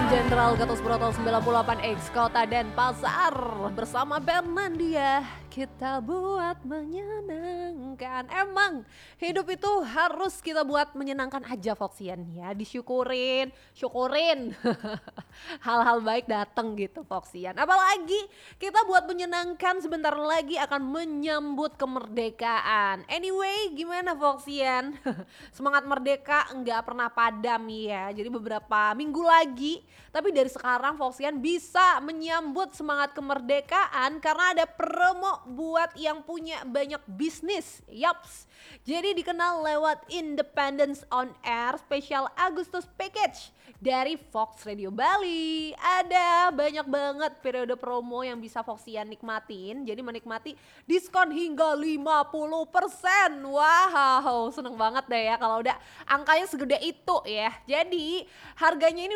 Jenderal Gatot Subroto 98X Kota Denpasar bersama Bernandia kita buat menyenangkan. Emang hidup itu harus kita buat menyenangkan aja Foxian ya, disyukurin, syukurin hal-hal baik datang gitu Foxian. Apalagi kita buat menyenangkan sebentar lagi akan menyambut kemerdekaan. Anyway, gimana Foxian? Semangat merdeka nggak pernah padam ya. Jadi beberapa minggu lagi, tapi dari sekarang Foxian bisa menyambut semangat kemerdekaan karena ada promo buat yang punya banyak bisnis. Yaps. Jadi dikenal lewat Independence on Air Special Agustus Package dari Fox Radio Bali. Ada banyak banget periode promo yang bisa Foxian nikmatin. Jadi menikmati diskon hingga 50%. Wow, seneng banget deh ya kalau udah angkanya segede itu ya. Jadi harganya ini